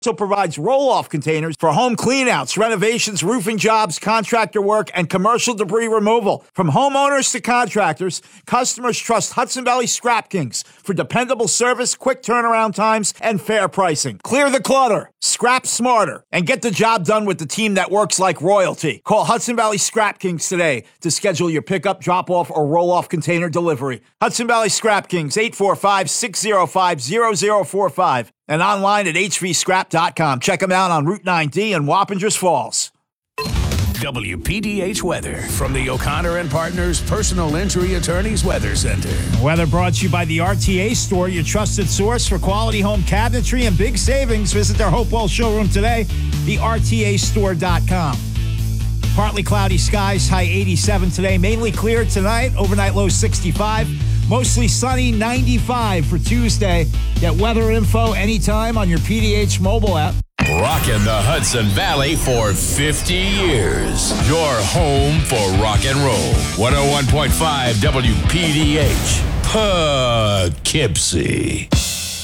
Also provides roll-off containers for home cleanouts, renovations, roofing jobs, contractor work, and commercial debris removal. From homeowners to contractors, customers trust Hudson Valley Scrap Kings for dependable service, quick turnaround times, and fair pricing. Clear the clutter, scrap smarter, and get the job done with the team that works like royalty. Call Hudson Valley Scrap Kings today to schedule your pickup, drop-off, or roll-off container delivery. Hudson Valley Scrap Kings, 845-605-0045. And online at hvscrap.com. Check them out on Route 9D in Wappingers Falls. WPDH weather from the O'Connor and Partners Personal Injury Attorneys Weather Center. Weather brought to you by the RTA Store, your trusted source for quality home cabinetry and big savings. Visit their Hopewell showroom today, thertastore.com. Partly cloudy skies, high 87 today. Mainly clear tonight, overnight low 65. Mostly sunny, 95 for Tuesday. Get weather info anytime on your PDH mobile app. Rockin' the Hudson Valley for 50 years. Your home for rock and roll. 101.5 WPDH. Poughkeepsie.